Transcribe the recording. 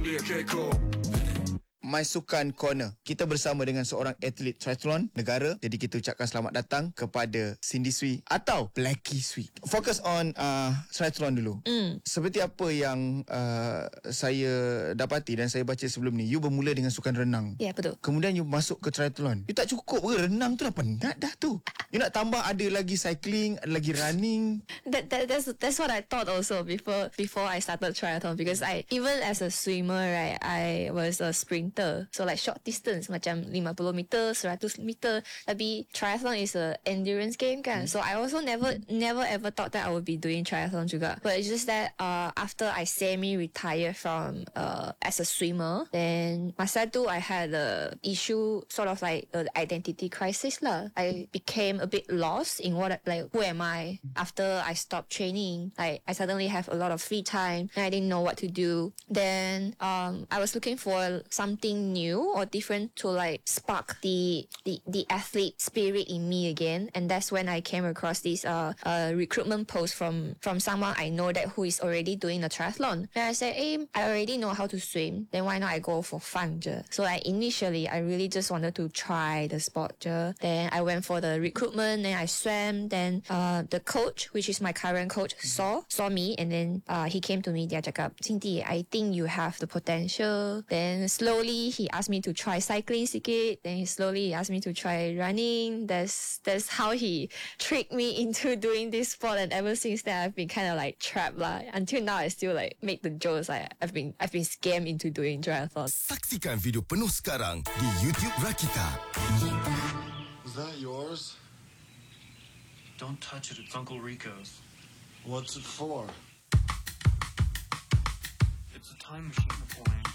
My Sukan Corner. Kita bersama dengan seorang atlet triathlon negara. Jadi kita ucapkan selamat datang kepada Cindy Sui atau Blackie Sui. Fokus on triathlon dulu. Seperti apa yang saya dapati dan saya baca sebelum ni, you bermula dengan sukan renang. Ya, betul. Kemudian you masuk ke triathlon. You tak cukup ke renang tu dah penat dah tu. You nak tambah ada lagi cycling, ada lagi running. That's what I thought also before I started triathlon, because I even as a swimmer, right, I was a sprinter. So like short distance macam 50 meter, 100 meter. Tapi triathlon is a endurance game kan. So I also never ever thought that I would be doing triathlon juga. But it's just that after I semi-retired from as a swimmer, then masa tu I had a issue, sort of like an identity crisis lah. I became a bit lost in who am I after I stopped training. Like I suddenly have a lot of free time and I didn't know what to do. Then I was looking for something new or different to like spark the athlete spirit in me again. And that's when I came across this recruitment post from someone I know that who is already doing a triathlon. And I said, hey, I already know how to swim, then why not I go for fun je. So initially I really just wanted to try the sport je. Then I went for the recruitment, then I swam. Then the coach, which is my current coach, saw me, and then he came to me. Dia cakap, Cindy, I think you have the potential. Then slowly he asked me to try cycling sikit. Then he asked me to try running. That's how he tricked me into doing this sport. And ever since then, I've been kind of like trapped lah. Until now, I still like make the jokes like I've been scammed into doing triathlon. Saksikan video penuh sekarang di YouTube Rakita. Is that yours? Don't touch it, it's Uncle Rico's. What's it for? It's a time machine before.